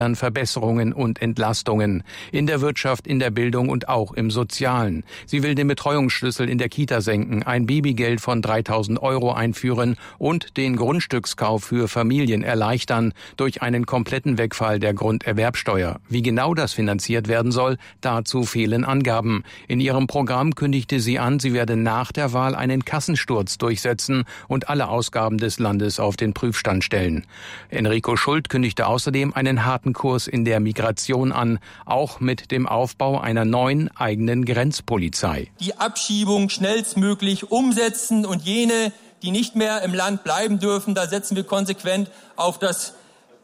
Verbesserungen und Entlastungen in der Wirtschaft, in der Bildung und auch im Sozialen. Sie will den Betreuungsschlüssel in der Kita senken, ein Babygeld von 3.000 € einführen und den Grundstückskauf für Familien erleichtern durch einen kompletten Wegfall der Grunderwerbsteuer. Wie genau das finanziert werden soll, dazu fehlen Angaben. In ihrem Programm kündigte sie an, sie werde nach der Wahl einen Kassensturz durchsetzen und alle Ausgaben des Landes auf den Prüfstand stellen. Enrico Schult kündigte außerdem einen harten Kurs in der Migration an, auch mit dem Aufbau einer neuen eigenen Grenzpolizei. Die Abschiebung schnellstmöglich umsetzen und jene, die nicht mehr im Land bleiben dürfen, da setzen wir konsequent auf das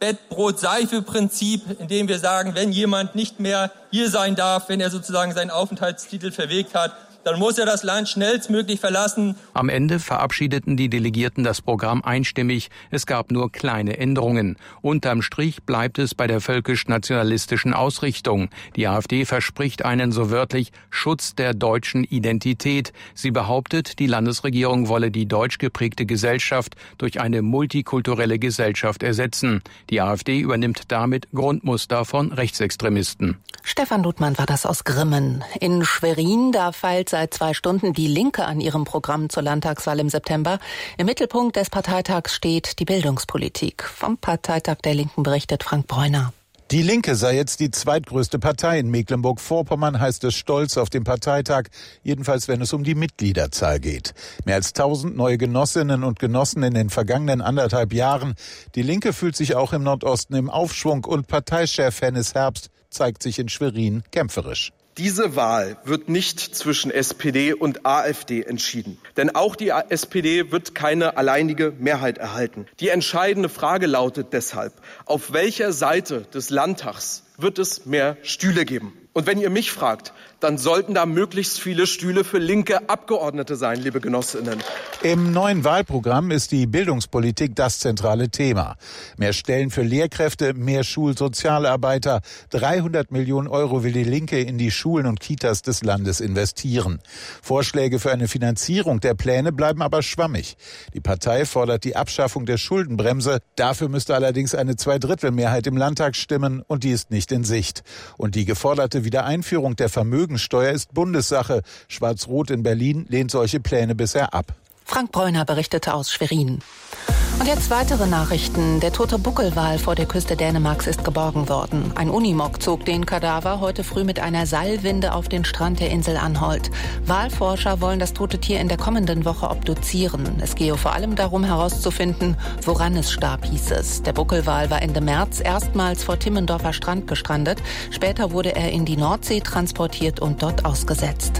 Bett-Brot-Seife-Prinzip, indem wir sagen, wenn jemand nicht mehr hier sein darf, wenn er sozusagen seinen Aufenthaltstitel verwirkt hat, dann muss er das Land schnellstmöglich verlassen. Am Ende verabschiedeten die Delegierten das Programm einstimmig. Es gab nur kleine Änderungen. Unterm Strich bleibt es bei der völkisch-nationalistischen Ausrichtung. Die AfD verspricht einen so wörtlich Schutz der deutschen Identität. Sie behauptet, die Landesregierung wolle die deutsch geprägte Gesellschaft durch eine multikulturelle Gesellschaft ersetzen. Die AfD übernimmt damit Grundmuster von Rechtsextremisten. Stefan Ludmann war das aus Grimmen. In Schwerin, da feilt seit 2 Stunden die Linke an ihrem Programm zur Landtagswahl im September. Im Mittelpunkt des Parteitags steht die Bildungspolitik. Vom Parteitag der Linken berichtet Frank Bräuner. Die Linke sei jetzt die zweitgrößte Partei in Mecklenburg-Vorpommern, heißt es stolz auf dem Parteitag, jedenfalls wenn es um die Mitgliederzahl geht. Mehr als 1000 neue Genossinnen und Genossen in den vergangenen 1,5 Jahren. Die Linke fühlt sich auch im Nordosten im Aufschwung und Parteichef Hennes Herbst zeigt sich in Schwerin kämpferisch. Diese Wahl wird nicht zwischen SPD und AfD entschieden. Denn auch die SPD wird keine alleinige Mehrheit erhalten. Die entscheidende Frage lautet deshalb, auf welcher Seite des Landtags wird es mehr Stühle geben? Und wenn ihr mich fragt, dann sollten da möglichst viele Stühle für linke Abgeordnete sein, liebe Genossinnen. Im neuen Wahlprogramm ist die Bildungspolitik das zentrale Thema. Mehr Stellen für Lehrkräfte, mehr Schulsozialarbeiter. 300 Millionen € will die Linke in die Schulen und Kitas des Landes investieren. Vorschläge für eine Finanzierung der Pläne bleiben aber schwammig. Die Partei fordert die Abschaffung der Schuldenbremse. Dafür müsste allerdings eine 2/3 im Landtag stimmen und die ist nicht in Sicht. Und die geforderte Wiedereinführung der Vermögensteuer ist Bundessache. Schwarz-Rot in Berlin lehnt solche Pläne bisher ab. Frank Bräuner berichtete aus Schwerin. Und jetzt weitere Nachrichten. Der tote Buckelwal vor der Küste Dänemarks ist geborgen worden. Ein Unimog zog den Kadaver heute früh mit einer Seilwinde auf den Strand der Insel Anholt. Walforscher wollen das tote Tier in der kommenden Woche obduzieren. Es gehe vor allem darum herauszufinden, woran es starb, hieß es. Der Buckelwal war Ende März erstmals vor Timmendorfer Strand gestrandet. Später wurde er in die Nordsee transportiert und dort ausgesetzt.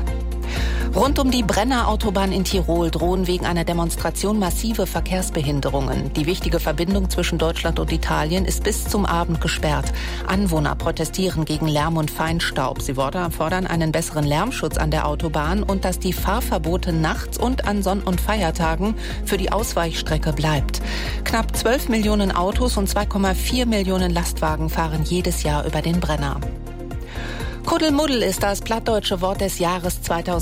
Rund um die Brenner-Autobahn in Tirol drohen wegen einer Demonstration massive Verkehrsbehinderungen. Die wichtige Verbindung zwischen Deutschland und Italien ist bis zum Abend gesperrt. Anwohner protestieren gegen Lärm und Feinstaub. Sie fordern einen besseren Lärmschutz an der Autobahn und dass die Fahrverbote nachts und an Sonn- und Feiertagen für die Ausweichstrecke bleibt. Knapp 12 Millionen Autos und 2,4 Millionen Lastwagen fahren jedes Jahr über den Brenner. Kuddelmuddel ist das plattdeutsche Wort des Jahres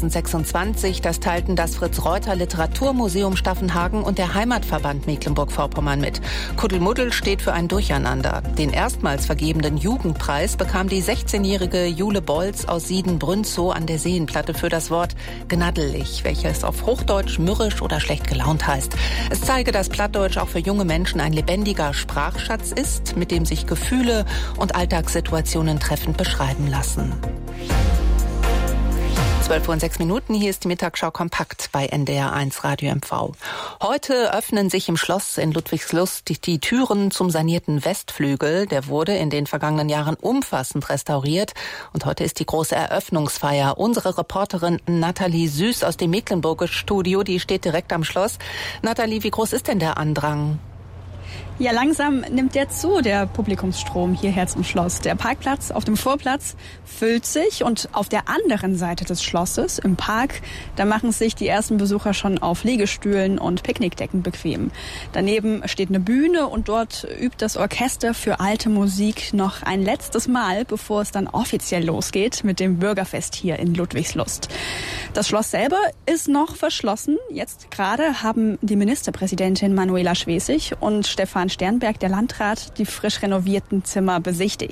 2026. Das teilten das Fritz-Reuter-Literaturmuseum Staffenhagen und der Heimatverband Mecklenburg-Vorpommern mit. Kuddelmuddel steht für ein Durcheinander. Den erstmals vergebenen Jugendpreis bekam die 16-jährige Jule Bolz aus Sieden-Brünzow an der Seenplatte für das Wort gnaddelig, welches auf Hochdeutsch mürrisch oder schlecht gelaunt heißt. Es zeige, dass Plattdeutsch auch für junge Menschen ein lebendiger Sprachschatz ist, mit dem sich Gefühle und Alltagssituationen treffend beschreiben lassen. 12:06 Hier ist die Mittagsschau kompakt bei NDR1 Radio MV. Heute öffnen sich im Schloss in Ludwigslust die Türen zum sanierten Westflügel. Der wurde in den vergangenen Jahren umfassend restauriert. Und heute ist die große Eröffnungsfeier. Unsere Reporterin Nathalie Süß aus dem Mecklenburger Studio, die steht direkt am Schloss. Nathalie, wie groß ist denn der Andrang? Ja, langsam nimmt der zu, der Publikumsstrom hierher zum Schloss. Der Parkplatz auf dem Vorplatz füllt sich und auf der anderen Seite des Schlosses, im Park, da machen sich die ersten Besucher schon auf Liegestühlen und Picknickdecken bequem. Daneben steht eine Bühne und dort übt das Orchester für alte Musik noch ein letztes Mal, bevor es dann offiziell losgeht mit dem Bürgerfest hier in Ludwigslust. Das Schloss selber ist noch verschlossen. Jetzt gerade haben die Ministerpräsidentin Manuela Schwesig und Stefan Sternberg, der Landrat, die frisch renovierten Zimmer besichtigt.